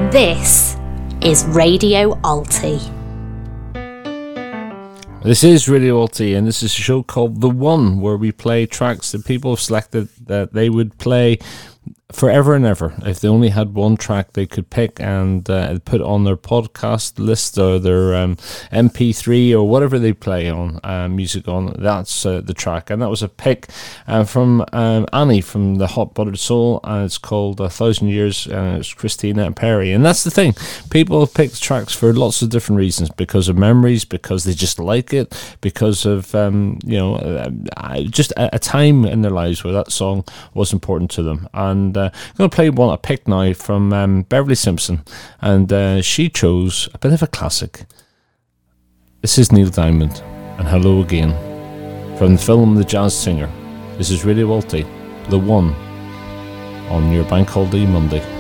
This is Radio Alti. This is Radio Alti, and this is a show called The One, where we play tracks that people have selected that they would play forever and ever. If they only had one track they could pick and put on their podcast list or their MP3 or whatever they play on music on, that's the track. And that was a pick from Annie from the Hot Buttered Soul, and it's called 1,000 Years, and it's Christina Perri. And that's the thing, people have picked tracks for lots of different reasons, because of memories, because they just like it, because of just a time in their lives where that song was important to them. And I'm going to play one I picked now from Beverly Simpson, and she chose a bit of a classic. This is Neil Diamond and Hello Again from the film The Jazz Singer. This is Radio Alti, The One, on your Bank Holiday Monday.